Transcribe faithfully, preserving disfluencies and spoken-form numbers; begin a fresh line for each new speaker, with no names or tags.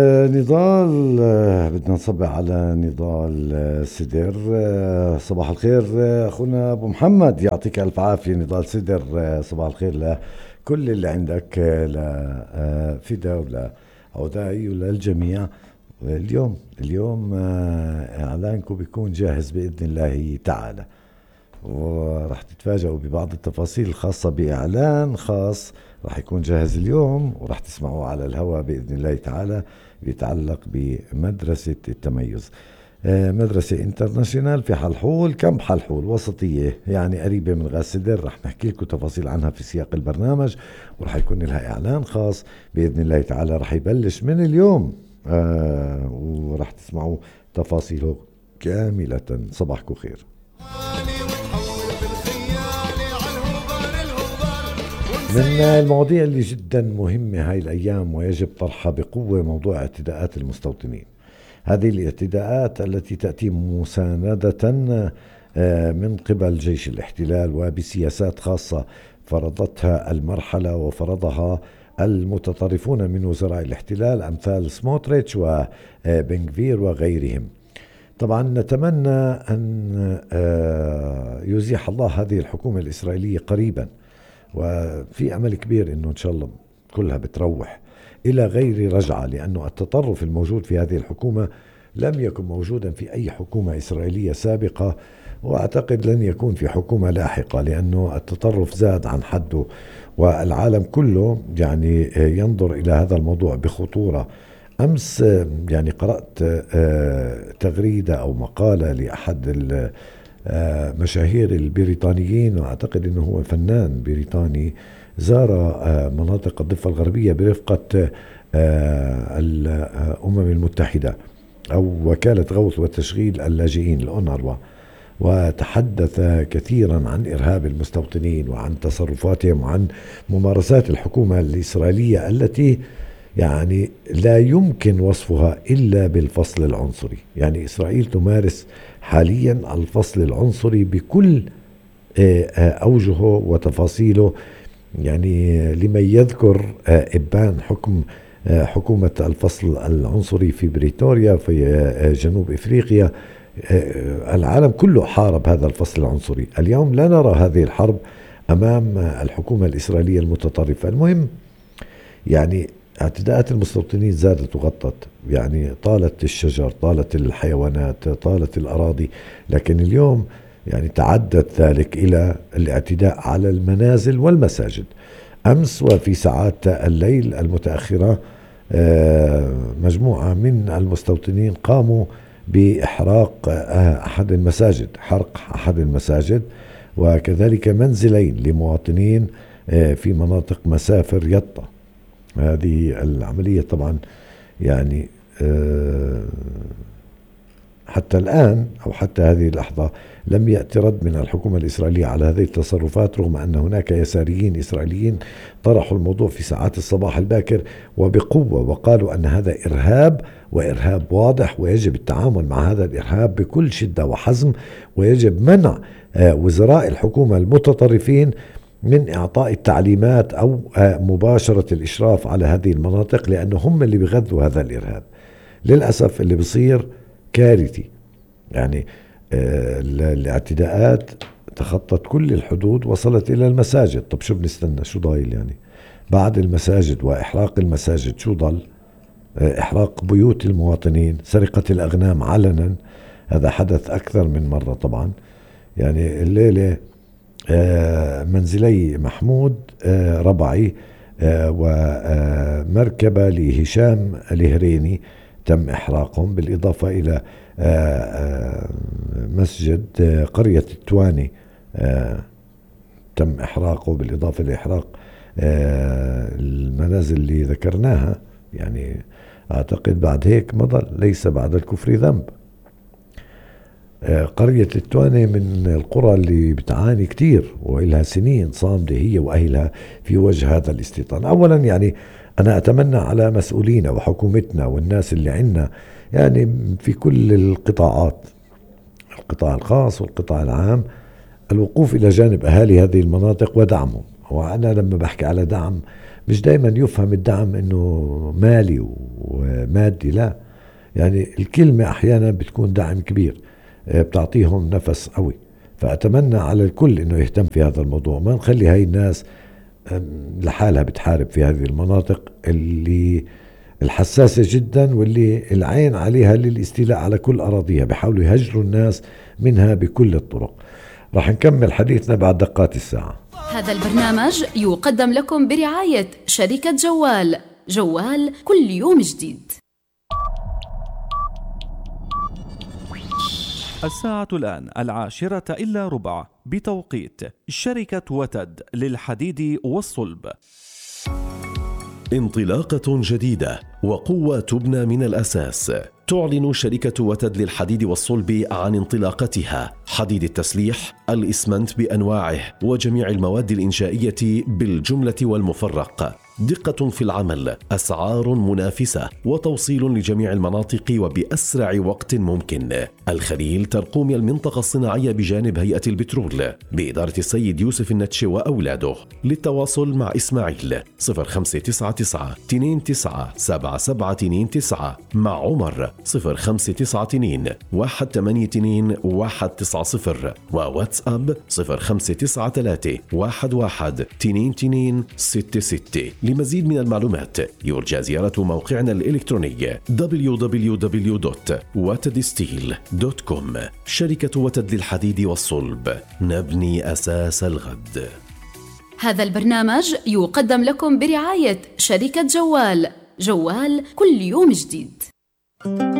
نضال، آه، بدنا نصبح على نضال آه، سدر. آه، صباح الخير آه، أخونا أبو محمد، يعطيك ألف عافية. نضال سدر، آه، صباح الخير لكل اللي عندك، لفدا ولعوداي وللجميع. اليوم اليوم آه، إعلانكم بيكون جاهز بإذن الله تعالى، وراح تتفاجئوا ببعض التفاصيل الخاصة بإعلان خاص راح يكون جاهز اليوم، وراح تسمعوه على الهواء بإذن الله تعالى، بيتعلق بمدرسة التميز. آه، مدرسة انترناشونال في حلحول، كم حلحول وسطية يعني قريبة من غاز سدر. رح نحكي لكم تفاصيل عنها في سياق البرنامج، ورح يكون لها إعلان خاص بإذن الله تعالى، رح يبلش من اليوم. آه ورح تسمعوا تفاصيله كاملة. صباحكم خير. من المواضيع اللي جدا مهمة هاي الأيام ويجب طرحها بقوة موضوع اعتداءات المستوطنين. هذه الاعتداءات التي تأتي مساندة آه، من قبل جيش الاحتلال وبسياسات خاصة فرضتها المرحلة وفرضها المتطرفون من وزراء الاحتلال أمثال سموتريتش وبنغفير وغيرهم. طبعا نتمنى أن آه، يزيح الله هذه الحكومة الإسرائيلية قريبا، وفي أمل كبير أنه إن شاء الله كلها بتروح إلى غير رجعة، لأنه التطرف الموجود في هذه الحكومة لم يكن موجودا في أي حكومة إسرائيلية سابقة، وأعتقد لن يكون في حكومة لاحقة، لأنه التطرف زاد عن حده، والعالم كله يعني ينظر إلى هذا الموضوع بخطورة. أمس يعني قرأت تغريدة أو مقالة لأحد مشاهير البريطانيين، وأعتقد أنه هو فنان بريطاني، زار مناطق الضفة الغربية برفقة الأمم المتحدة أو وكالة غوث وتشغيل اللاجئين الأونروا، وتحدث كثيرا عن إرهاب المستوطنين وعن تصرفاتهم وعن ممارسات الحكومة الإسرائيلية التي يعني لا يمكن وصفها إلا بالفصل العنصري. يعني إسرائيل تمارس حاليا الفصل العنصري بكل أوجهه وتفاصيله. يعني لمن يذكر إبان حكم حكومة الفصل العنصري في بريتوريا في جنوب إفريقيا، العالم كله حارب هذا الفصل العنصري. اليوم لا نرى هذه الحرب أمام الحكومة الإسرائيلية المتطرفة. المهم يعني اعتداءات المستوطنين زادت وغطت، يعني طالت الشجر، طالت الحيوانات، طالت الأراضي، لكن اليوم يعني تعدت ذلك إلى الاعتداء على المنازل والمساجد. أمس وفي ساعات الليل المتأخرة مجموعة من المستوطنين قاموا بإحراق أحد المساجد، حرق أحد المساجد، وكذلك منزلين لمواطنين في مناطق مسافر يطا. هذه العملية طبعا يعني حتى الآن أو حتى هذه اللحظة لم يأتي رد من الحكومة الإسرائيلية على هذه التصرفات، رغم أن هناك يساريين إسرائيليين طرحوا الموضوع في ساعات الصباح الباكر وبقوة، وقالوا أن هذا إرهاب، وإرهاب واضح، ويجب التعامل مع هذا الإرهاب بكل شدة وحزم، ويجب منع وزراء الحكومة المتطرفين من إعطاء التعليمات أو مباشرة الإشراف على هذه المناطق، لأنه هم اللي بيغذوا هذا الإرهاب. للأسف اللي بيصير كارثي. يعني الاعتداءات تخطت كل الحدود، وصلت إلى المساجد. طب شو بنستنى؟ شو ضايل يعني بعد المساجد وإحراق المساجد؟ شو ضل؟ إحراق بيوت المواطنين، سرقة الأغنام علنا، هذا حدث أكثر من مرة طبعا. يعني الليلة منزلي محمود ربعي ومركبة لهشام الهريني تم إحراقهم، بالإضافة إلى مسجد قرية التواني تم إحراقه، بالإضافة لإحراق المنازل اللي ذكرناها. يعني أعتقد بعد هيك مضى ليس بعد الكفر ذنب. قرية التواني من القرى اللي بتعاني كتير وإلها سنين صامدة هي وأهلها في وجه هذا الاستيطان. أولا يعني أنا أتمنى على مسؤولينا وحكومتنا والناس اللي عنا، يعني في كل القطاعات، القطاع الخاص والقطاع العام، الوقوف إلى جانب أهالي هذه المناطق ودعمهم. وأنا لما بحكي على دعم مش دايما يفهم الدعم انه مالي ومادي، لا، يعني الكلمة احيانا بتكون دعم كبير بتعطيهم نفس قوي. فأتمنى على الكل انه يهتم في هذا الموضوع، ما نخلي هاي الناس لحالها بتحارب في هذه المناطق اللي الحساسة جدا، واللي العين عليها للاستيلاء على كل أراضيها، بيحاولوا يهجروا الناس منها بكل الطرق. راح نكمل حديثنا بعد دقات الساعة.
هذا البرنامج يقدم لكم برعاية شركة جوال. جوال كل يوم جديد.
الساعة الآن العاشرة إلا ربع بتوقيت شركة وتد للحديد والصلب.
انطلاقة جديدة وقوة تبنى من الأساس. تعلن شركة وتد للحديد والصلب عن انطلاقتها. حديد التسليح، الإسمنت بأنواعه وجميع المواد الإنشائية بالجملة والمفرق. دقة في العمل، أسعار منافسة، وتوصيل لجميع المناطق وبأسرع وقت ممكن. الخليل ترقوم المنطقة الصناعية بجانب هيئة البترول بإدارة السيد يوسف النتشي وأولاده. للتواصل مع إسماعيل صفر خمسة تسعة تسعة اثنين تسعة سبعة سبعة اثنين تسعة، مع عمر صفر خمسة تسعة اثنين واحد ثمانية اثنين واحد تسعة صفر، وواتساب صفر خمسة تسعة ثلاثة واحد واحد اثنين اثنين ستة ستة. لمزيد من المعلومات يرجى زيارة موقعنا الإلكتروني دبليو دبليو دبليو دوت وتد ستيل دوت كوم. شركة وتد للحديد والصلب، نبني أساس الغد.
هذا البرنامج يقدم لكم برعاية شركة جوال. جوال كل يوم جديد.